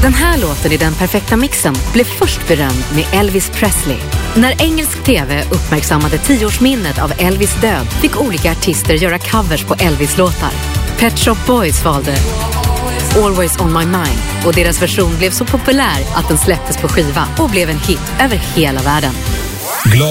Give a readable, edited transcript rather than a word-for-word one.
Den här låten i den perfekta mixen blev först berömd med Elvis Presley. När engelsk tv uppmärksammade 10-årsminnet av Elvis död fick olika artister göra covers på Elvis-låtar. Pet Shop Boys valde Always on my mind och deras version blev så populär att den släpptes på skiva och blev en hit över hela världen.